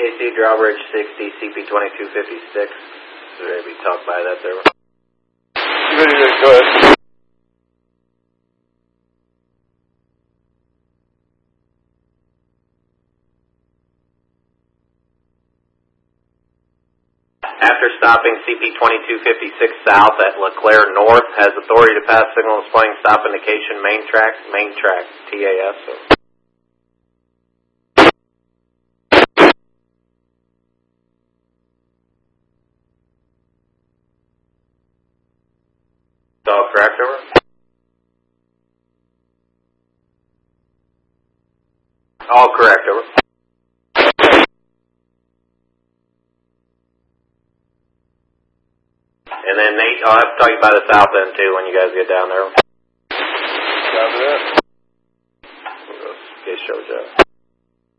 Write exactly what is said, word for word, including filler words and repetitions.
A C Drawbridge sixty, C P twenty-two fifty-six. Ready to be talked by that there. Ready to go ahead. After stopping C P twenty-two fifty-six south at LeClaire North, has authority to pass signal displaying stop indication main track, main track, T A S. All correct, over? All correct, over. And then Nate, I'll have to talk to you about the south end too when you guys get down there. Down there. Okay, show job.